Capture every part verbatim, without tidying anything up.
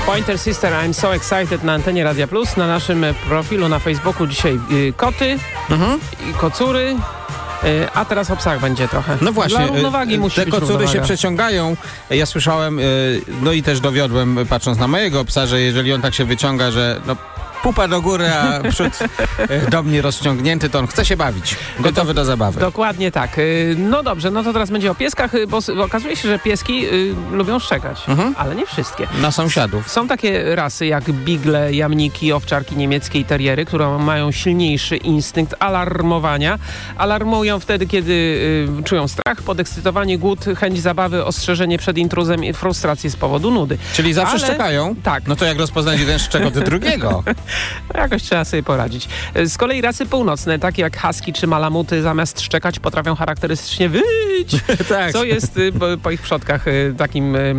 Pointer Sister, I'm so excited na antenie Radia Plus. Na naszym profilu na Facebooku dzisiaj y, koty mhm. i kocury. Y, a teraz o psach będzie trochę. No właśnie, dla równowagi y, musi te być kocury równowaga. się przeciągają. Ja słyszałem, y, no i też dowiodłem, patrząc na mojego psa, że jeżeli on tak się wyciąga, że no, pupa do góry, a przód do mnie rozciągnięty, to on chce się bawić. Gotowy do zabawy. Dokładnie tak. No dobrze, no to teraz będzie o pieskach, bo okazuje się, że pieski y, lubią szczekać, mhm. ale nie wszystkie. Na sąsiadów. Są takie rasy jak bigle, jamniki, owczarki niemieckie i teriery, które mają silniejszy instynkt alarmowania. Alarmują wtedy, kiedy y, czują strach, podekscytowanie, głód, chęć zabawy, ostrzeżenie przed intruzem i frustrację z powodu nudy. Czyli zawsze ale... szczekają? Tak. No to jak rozpoznać jeden szczek od drugiego? No jakoś trzeba sobie poradzić. Z kolei rasy północne, takie jak husky czy malamuty, zamiast szczekać potrafią charakterystycznie wyć, tak. co jest po, po ich przodkach takim y,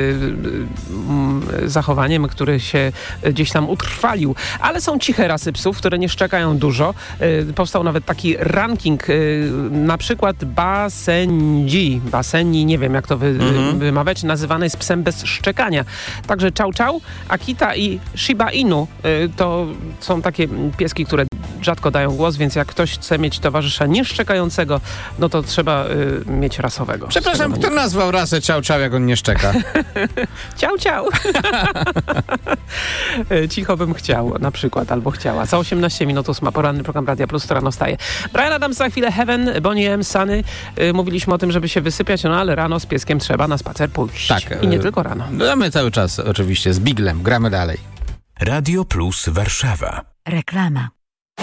y, y, zachowaniem, który się gdzieś tam utrwalił. Ale są ciche rasy psów, które nie szczekają dużo. Y, powstał nawet taki ranking, y, na przykład Basenji, Basenji, nie wiem jak to wy, mhm. wymawiać, nazywany jest psem bez szczekania. Także Chow Chow, Akita i Shiba Inu y, to są takie pieski, które rzadko dają głos, więc jak ktoś chce mieć towarzysza nieszczekającego, no to trzeba y, mieć rasowego. Przepraszam, kto nazwał rasę Ciao Ciao, jak on nie szczeka? Ciao Ciao. Cicho bym chciał, na przykład, albo chciała. Za osiemnaście minut ósma, poranny program Radia Plus, to rano staje. Brian Adams za chwilę, Heaven, Bonnie M, Sunny. Y, mówiliśmy o tym, żeby się wysypiać, no ale rano z pieskiem trzeba na spacer pójść. Tak. I nie y, tylko rano. No my cały czas oczywiście z Biglem gramy dalej. Radio Plus Warszawa. Reklama.